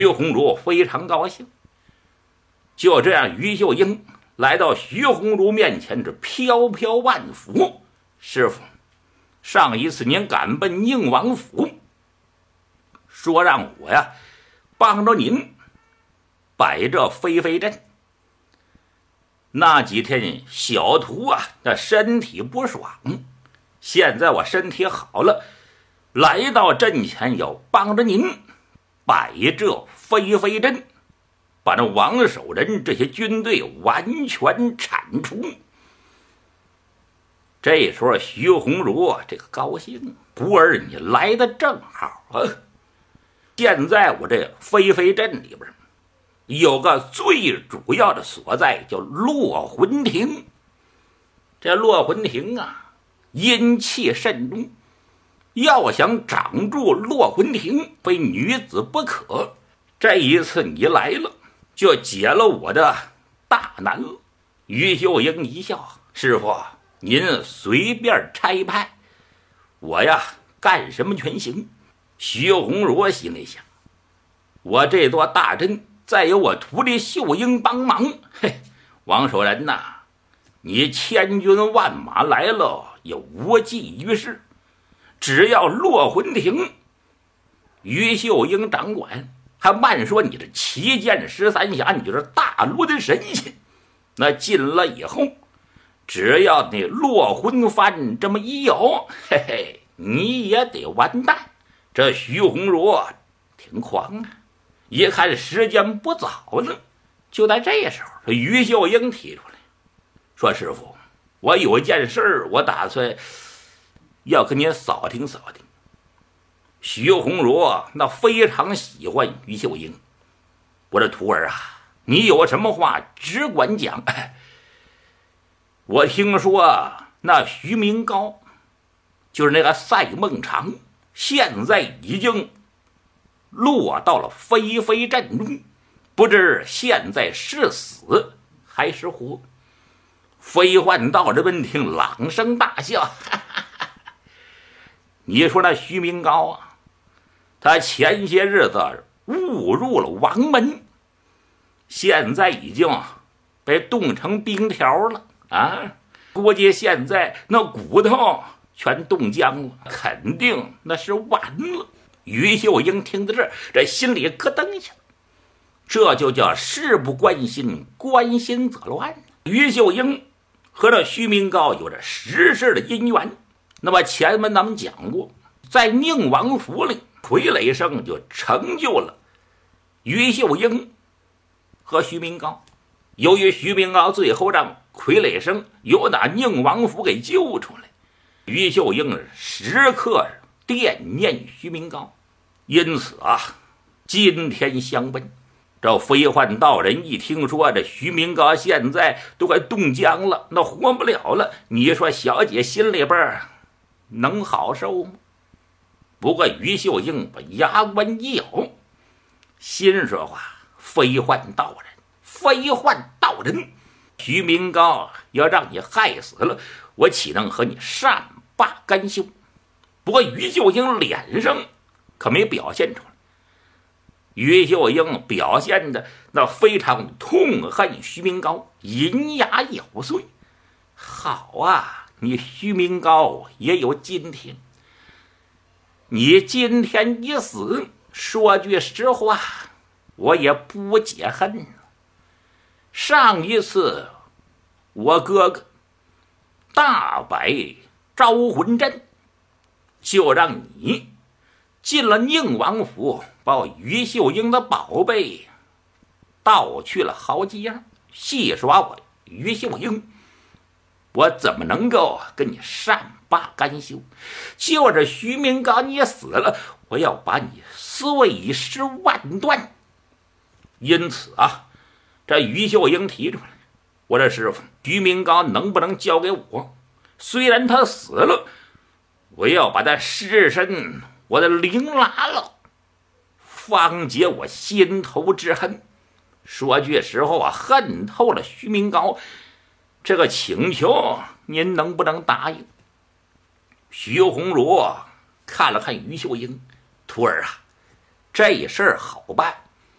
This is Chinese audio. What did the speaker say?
徐鸿儒非常高兴。就这样，于秀英来到徐鸿儒面前，这飘飘万福：“师傅，上一次您赶奔宁王府，说让我呀帮着您摆这飞飞阵。那几天小徒啊，那身体不爽，现在我身体好了，来到阵前要帮着您摆这飞飞阵，把那王守仁这些军队完全铲除。”这时候徐鸿儒这个高兴：“徒儿你来的正好啊！现在我这飞飞阵里边有个最主要的所在，叫落魂亭。这落魂亭啊，阴气甚重，要想掌住落魂亭，非女子不可。这一次你来了，就解了我的大难了。”于秀英一笑：“师傅，您随便差派，我呀干什么全行。”徐鸿儒心里想：我这座大阵再有我徒弟秀英帮忙，嘿，王守仁呐，你千军万马来了也无济于事。只要落魂亭，于秀英掌管，还慢说你这旗舰13侠，你就是大陆的神仙。那进了以后，只要那落魂幡这么一有，嘿嘿，你也得完蛋。这徐鸿儒挺狂啊，一看时间不早了，就在这时候，于秀英提出来说：“师傅，我有一件事儿，我打算要跟您扫听扫听。”徐鸿儒那非常喜欢于秀英：“我的徒儿啊，你有什么话只管讲。我听说那徐明高，就是那个赛孟尝，现在已经落到了飞飞阵中，不知现在是死还是活。”飞幻道人闻听，朗声大笑：“哈哈哈！你说那徐明高啊，他前些日子误入了王门，现在已经被冻成冰条了啊！估计现在那骨头全冻僵了，肯定那是完了。”于秀英听到这心里咯噔一下，这就叫事不关心，关心则乱。于秀英和这徐明高有着实质的姻缘。那么前文咱们讲过，在宁王府里，傀儡生就成就了于秀英和徐明高。由于徐明高最后让傀儡生由那宁王府给救出来，于秀英时刻惦念徐明高，因此啊，今天相奔。这飞幻道人一听说这徐明高现在都快冻僵了，那活不了了，你说小姐心里边能好受吗？不过于秀英把牙关一咬，心说话：“飞幻道人，徐明高要让你害死了，我岂能和你善罢甘休？”不过于秀英脸上可没表现出来，于秀英表现的那非常痛恨徐明高，银牙咬碎。好啊，你徐明高也有今天，你今天一死，说句实话，我也不解恨。上一次我哥哥大摆招魂阵，就让你进了宁王府，把我于秀英的宝贝盗去了好几样，戏耍我于秀英，我怎么能够跟你善罢甘休？就是徐明高你死了，我要把你碎尸万段。因此啊，这于秀英提出来：“我这师傅徐明高能不能交给我？虽然他死了，我要把他尸身我的灵拉了，方解我心头之恨。”说句实话，恨透了徐明高，这个请求您能不能答应？徐鸿儒看了看于秀英：“徒儿啊，这事儿好办，